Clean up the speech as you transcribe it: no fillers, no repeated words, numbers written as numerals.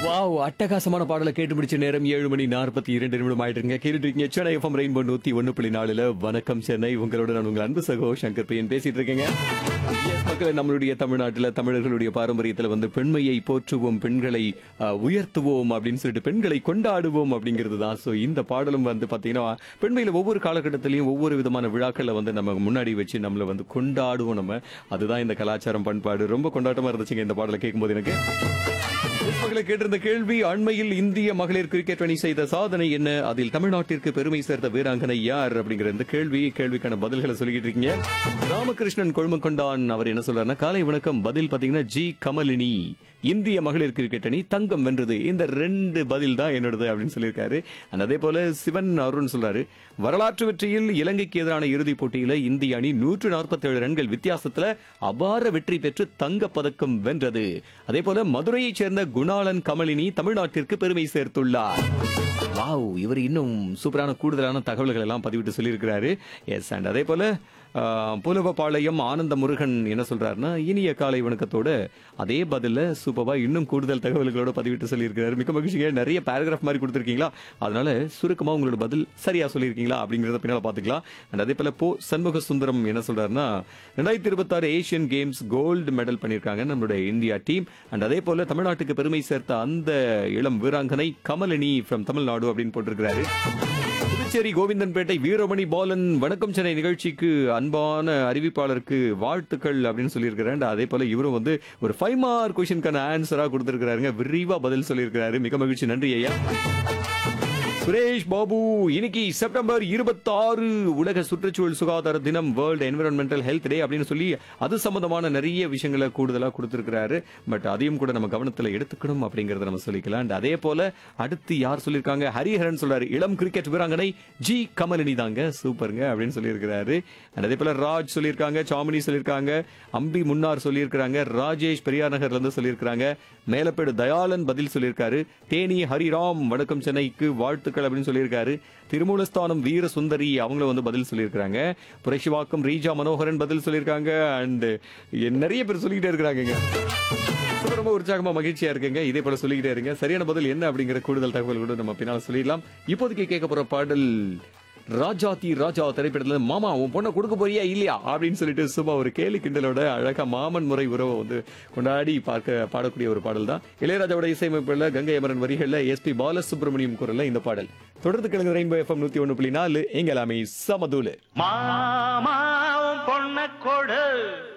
Wow! அட்டகாசமான பாடல கேட்டு முடிச்ச நேரம் 7:42 ஆயிட்டுருங்க. கேட்டுட்டு இருக்கீங்க சென்னை எஃப்எம் ரெயின்போ 101.4ல வணக்கம் சென்னை. உங்களோட நான் உங்கள் அன்பு சகோ சங்கர் பிரியன் பேசிட்டு இருக்கேங்க. எஸ் மக்களே, நம்மளுடைய தமிழ்நாட்டில் தமிழர்களுடைய பாரம்பரியத்தில் வந்து பெண்மையை போற்றுவோம், பெண்களை உயர்த்துவோம் அப்படின்னு சொல்லிட்டு பெண்களை கொண்டாடுவோம் அப்படிங்கிறது தான். ஸோ இந்த பாடலும் வந்து பார்த்தீங்கன்னா பெண்மையில் ஒவ்வொரு காலகட்டத்திலையும் ஒவ்வொரு விதமான விழாக்களை வந்து நம்ம முன்னாடி வச்சு நம்மளை வந்து கொண்டாடுவோம். நம்ம அதுதான் இந்த கலாச்சாரம் பண்பாடு. ரொம்ப கொண்டாட்டமா இருந்துச்சுங்க இந்த பாடலை கேட்கும்போது எனக்கு. மகளை கேட்டிருந்த கேள்வி, அண்மையில் இந்திய மகளிர் கிரிக்கெட் அணி செய்த சாதனை என்ன, அதில் தமிழ்நாட்டிற்கு பெருமை சேர்த்த வீராங்கனை யார் அப்படிங்கிற இந்த கேள்விக்கான பதில்களை சொல்லிக்கிட்டு இருக்கீங்க. ராமகிருஷ்ணன் கொழுமக்கொண்டான் அவர் என்ன சொல்றாருன்னா, காலை வணக்கம். பதில் பாத்தீங்கன்னா ஜி கமலினி. இந்திய மகளிர் கிரிக்கெட் அணி தங்கம் வென்றது. இந்த 2 பதில் தான் என்னோடது அப்படின்னு சொல்லியிருக்காரு. அதே போல சிவன் அருண் சொல்றாரு, வரலாற்று வெற்றியில் இலங்கைக்கு எதிரான இறுதிப் போட்டியில இந்திய அணி 147 ரன்கள் வித்தியாசத்துல அபார வெற்றி பெற்று தங்க பதக்கம் வென்றது. அதே போல மதுரையைச் சேர்ந்த குணாளன் கமலினி தமிழ்நாட்டிற்கு பெருமை சேர்த்துள்ளார். வாவ், இவர் இன்னும் சூப்பரான கூடுதலான தகவல்கள் எல்லாம் பதிவிட்டு சொல்லியிருக்கிறாரு. எஸ், அண்ட் அதே போல புலவபாளையம் ஆனந்த முருகன் என்ன சொல்றாருன்னா, இனிய காலை வணக்கத்தோட அதே பதில சூப்பரா இன்னும் கூடுதல் தகவல்களோட பதிவிட்டு சொல்லியிருக்கிறாரு. மிக மகிழ்ச்சிங்க. நிறைய பேராகிராஃப் மாதிரி கொடுத்துருக்கீங்களா, அதனால சுருக்கமா உங்களோட பதில் சரியா சொல்லியிருக்கீங்களா அப்படிங்கறத பின்னால பாத்துக்கலாம். அண்ட் அதே போல சண்முக சுந்தரம் என்ன சொல்றாருன்னா, 2026 ஏசியன் கேம்ஸ் கோல்டு மெடல் பண்ணிருக்காங்க நம்மளுடைய இந்தியா டீம். அண்ட் அதே போல தமிழ்நாட்டுக்கு பெருமை சேர்த்த அந்த இளம் வீராங்கனை கமலினி ஃப்ரம் தமிழ்நாடு அப்படின்னு போட்டிருக்கிறாரு. புதுச்சேரி கோவிந்தன்பேட்டை வீரமணி பாலன், வணக்கம் சென்னை நிகழ்ச்சிக்கு அன்பான அறிவிப்பாளருக்கு வாழ்த்துக்கள் அப்படின்னு சொல்லியிருக்கிறாரு. அதே போல இவரும் வந்து ஒரு 5 மார்க் கொஸ்டினுக்கான ஆன்சரா கொடுத்திருக்கிறாருங்க. விரிவா பதில் சொல்லியிருக்கிறாரு. மிக மகிழ்ச்சி, நன்றி ஐயா. சுரேஷ் பாபு, இன்னைக்கு செப்டம்பர் 26 உலக சுற்றுச்சூழல் சுகாதார தினம், வேர்ல்டு என்விரான்மெண்டல் ஹெல்த் டே அப்படின்னு சொல்லி அது சம்பந்தமான நிறைய விஷயங்களை கூடுதலா கொடுத்திருக்கிறாரு. பட் அதையும் கூட நம்ம கவனத்துல எடுத்துக்கணும் அப்படிங்கறத நம்ம சொல்லிக்கலாம். And அதே போல அடுத்து யார் சொல்லியிருக்காங்க, ஹரிஹரன் சொல்றாரு, இளம் கிரிக்கெட் வீராங்கனை ஜி கமலினி தாங்க, சூப்பருங்க அப்படின்னு சொல்லியிருக்கிறாரு. And அதே போல ராஜ் சொல்லியிருக்காங்க, சாமினி சொல்லியிருக்காங்க, அம்பி முன்னார் சொல்லியிருக்காங்க, ராஜேஷ் பெரியார் நகர்ல இருந்து சொல்லியிருக்காங்க, மேலப்பேடு தயாளன் பதில் சொல்லியிருக்காரு, தேனி ஹரிராம் வணக்கம் சென்னைக்கு வாழ்த்துக்கள் அப்படின்னு சொல்லியிருக்காரு, திருமூலஸ்தானம் வீர சுந்தரி அவங்களும் வந்து பதில் சொல்லியிருக்காங்க, புரட்சிவாக்கம் ரீஜா மனோகரன் பதில் சொல்லியிருக்காங்க. அண்ட் நிறைய பேர் சொல்லிக்கிட்டே இருக்கிறாங்க. ரொம்ப உற்சாகமா மகிழ்ச்சியா இருக்குங்க. இதே போல சொல்லிக்கிட்டே இருங்க. சரியான பதில் என்ன அப்படிங்கிற கூடுதல் தகவல் கூட நம்ம பின்னால சொல்லிடலாம். இப்போதைக்கு கேட்க போற பாடல் ராஜாதி ராஜா திரைப்படத்துல மாமா உன் பொண்ணை கொடுக்க போறியா இல்லையா அப்படின்னு சொல்லிட்டு சும்மா ஒரு கேலி கிண்டலோட அழகா மாமன் முறை உறவை வந்து கொண்டாடி பாடக்கூடிய ஒரு பாடல் தான். இளையராஜாவோட இசையமைப்புல கங்கை அமரன் வரிகள்ல எஸ்பி பாலசுப்ரமணியம் குரல்ல இந்த பாடல். தொடர்ந்து கிழங்கு ரெயின்போ எஃப்எம் 101.4 எங்க எல்லாமே சமதூலு. மாமா உன் பொண்ணை கொடு.